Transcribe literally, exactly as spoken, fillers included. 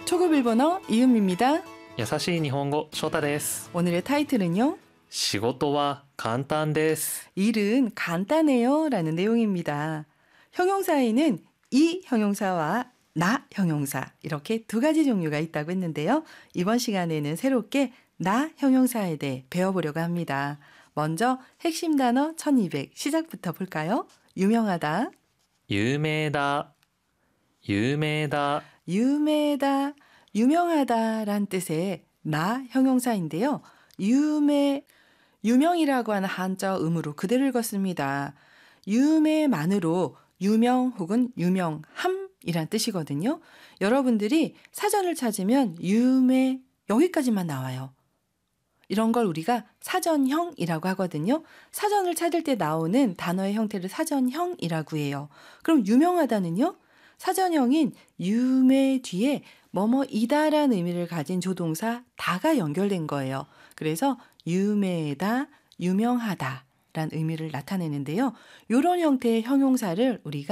초급 일본어 이은미입니다. 優しい日本語翔太です。 오늘의 타이틀은요. 仕事は簡単です。 일은 간단해요 라는 내용입니다. 형용사에는 이 형용사와 나 형용사 이렇게 두 가지 종류가 있다고 했는데요. 이번 시간에는 새롭게 나 형용사에 대해 배워보려고 합니다. 먼저 핵심 단어 천이백 시작부터 볼까요? 유명하다, 有名だ、有名だ、 유명하다, 유명하다란 뜻의 나 형용사인데요. 유명, 유명이라고 하는 한자 음으로 그대로 읽었습니다. 유명만으로 유명 혹은 유명함이란 뜻이거든요. 여러분들이 사전을 찾으면 유명 여기까지만 나와요. 이런 걸 우리가 사전형이라고 하거든요. 사전을 찾을 때 나오는 단어의 형태를 사전형이라고 해요. 그럼 유명하다는요? 사전형인 유명 뒤에 뭐뭐이다라는 의미를 가진 조동사 다가 연결된 거예요. 그래서 유명하다, 유명하다라는 의미를 나타내는데요. 이런 형태의 형용사를 우리가